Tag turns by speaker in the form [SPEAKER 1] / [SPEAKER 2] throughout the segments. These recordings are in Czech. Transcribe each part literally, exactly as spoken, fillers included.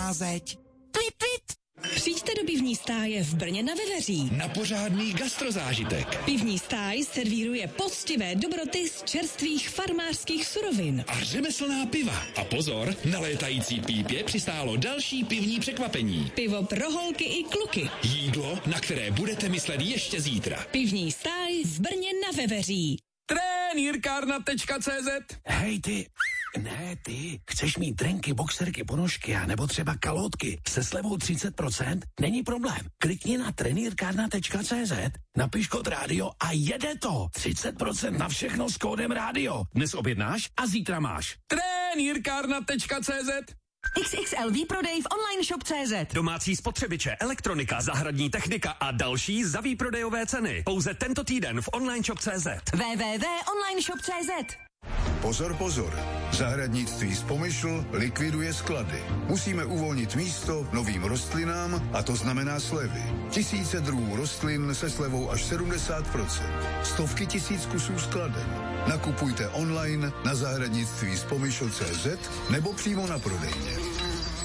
[SPEAKER 1] zeď. Tweet, tweet.
[SPEAKER 2] Přijďte do pivní stáje v Brně na Veveří.
[SPEAKER 3] Na pořádný gastrozážitek.
[SPEAKER 2] Pivní stáj servíruje poctivé dobroty z čerstvých farmářských surovin.
[SPEAKER 3] A řemeslná piva. A pozor, na létající pípě přistálo další pivní překvapení.
[SPEAKER 2] Pivo pro holky i kluky.
[SPEAKER 3] Jídlo, na které budete myslet ještě zítra.
[SPEAKER 2] Pivní stáj v Brně na Veveří.
[SPEAKER 1] Trenýrkárna tečka cé zet. Hej ty, ne ty, chceš mít drenky, boxerky, ponožky a nebo třeba kalhotky se slevou třicet procent? Není problém. Klikni na trenýrkárna tečka cé zet, napiš kód rádio a jede to. třicet procent na všechno s kódem rádio. Dnes objednáš a zítra máš. Trenýrkárna tečka cé zet.
[SPEAKER 4] X X L výprodej v online shop tečka cé zet.
[SPEAKER 5] Domácí spotřebiče, elektronika, zahradní technika a další za výprodejové ceny. Pouze tento týden v online shop tečka cé zet.
[SPEAKER 4] w w w tečka online shop tečka cé zet.
[SPEAKER 6] Pozor, pozor. Zahradnictví z Pomyšl likviduje sklady. Musíme uvolnit místo novým rostlinám a to znamená slevy. Tisíce druhů rostlin se slevou až sedmdesát procent. Stovky tisíc kusů skladem. Nakupujte online na zahradnictví z Pomyšl tečka cé zet nebo přímo na prodejně.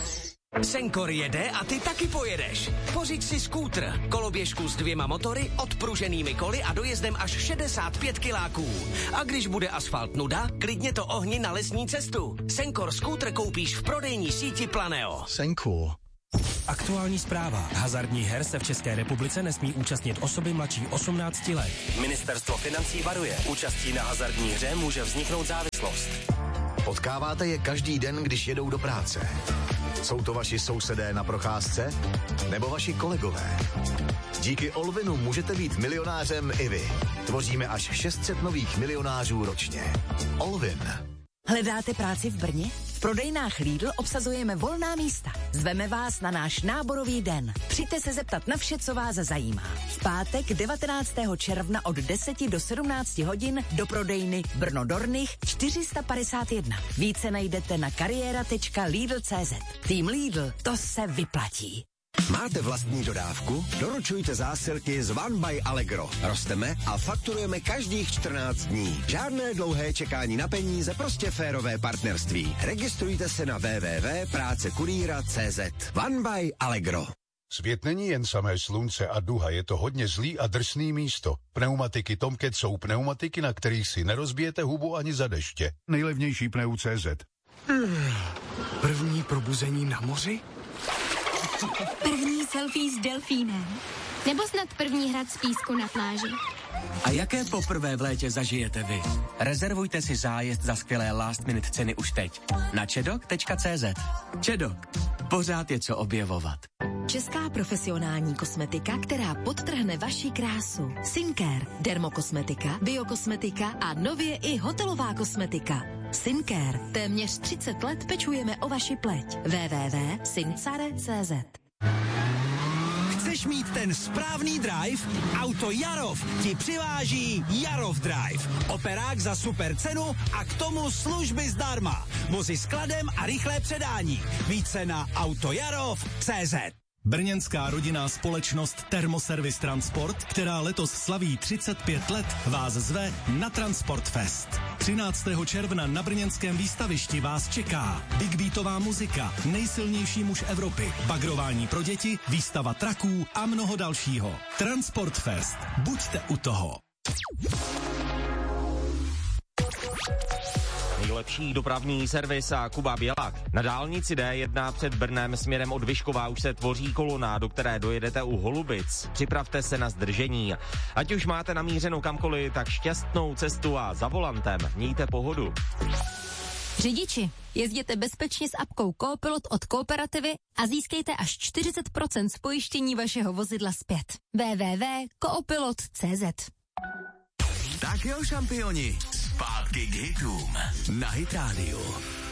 [SPEAKER 7] Senkor jede a ty taky pojedeš. Pořiď si skútr, koloběžku s dvěma motory, odpruženými koly a dojezdem až šedesát pět kiláků. A když bude asfalt nuda, klidně to ohni na lesní cestu. Senkor skútr koupíš v prodejní síti Planeo.
[SPEAKER 8] Senkor.
[SPEAKER 9] Aktuální zpráva. Hazardních her se v České republice nesmí účastnit osoby mladší osmnácti let.
[SPEAKER 5] Ministerstvo financí varuje. Účastí na hazardní hře může vzniknout závislost.
[SPEAKER 8] Potkáváte je každý den, když jedou do práce. Jsou to vaši sousedé na procházce? Nebo vaši kolegové? Díky Olvinu můžete být milionářem i vy. Tvoříme až šest set nových milionářů ročně. Olvin.
[SPEAKER 4] Hledáte práci v Brně? V prodejnách Lidl obsazujeme volná místa. Zveme vás na náš náborový den. Přijďte se zeptat na vše, co vás zajímá. V pátek devatenáctého června od deseti do sedmnácti hodin do prodejny Brno Dornych čtyři sta padesát jedna. Více najdete na kariéra tečka lidl tečka cé zet. Tým Lidl, to se vyplatí.
[SPEAKER 10] Máte vlastní dodávku? Doručujte zásilky z One by Allegro. Rosteme a fakturujeme každých čtrnáct dní. Žádné dlouhé čekání na peníze, prostě férové partnerství. Registrujte se na w w w tečka práce kurýra tečka cé zet. One by Allegro.
[SPEAKER 6] Svět není jen samé slunce a duha, je to hodně zlý a drsný místo. Pneumatiky Tomcat jsou pneumatiky, na kterých si nerozbijete hubu ani za deště. Nejlevnější pneu tečka cé zet.
[SPEAKER 1] První probuzení na moři?
[SPEAKER 11] První selfie s delfínem. Nebo snad první hrad z písku na pláži.
[SPEAKER 7] A jaké poprvé v létě zažijete vy? Rezervujte si zájezd za skvělé last minute ceny už teď. Na čedok tečka cé zet. Čedok. Pořád je co objevovat.
[SPEAKER 4] Česká profesionální kosmetika, která podtrhne vaši krásu. Sincare, dermokosmetika, biokosmetika a nově i hotelová kosmetika. Sincare. Téměř třicet let pečujeme o vaši pleť. w w w tečka sincare tečka cé zet.
[SPEAKER 12] Chceš mít ten správný drive? Auto Jarov ti přiváží Jarov Drive. Operák za super cenu a k tomu služby zdarma. Vozy s kladem a rychlé předání. Více na autojarov tečka cé zet.
[SPEAKER 13] Brněnská rodinná společnost Thermoservice Transport, která letos slaví třicet pět let, vás zve na Transport Fest. třináctého června na brněnském výstavišti vás čeká big beatová muzika, nejsilnější muž Evropy, bagrování pro děti, výstava traků a mnoho dalšího. Transport Fest. Buďte u toho.
[SPEAKER 14] Nejlepší dopravní servis a Kuba Bělák. Na dálnici D jedna před Brnem směrem od Vyškova už se tvoří kolona, do které dojedete u Holubic. Připravte se na zdržení. Ať už máte namířeno kamkoliv, tak šťastnou cestu a za volantem mějte pohodu.
[SPEAKER 11] Řidiči, jezděte bezpečně s apkou Coopilot od Kooperativy a získejte až čtyřicet procent z pojištění vašeho vozidla zpět. w w w tečka coopilot tečka cé zet.
[SPEAKER 12] Tak jo, šampioni, zpátky k hitům na Hit Radio.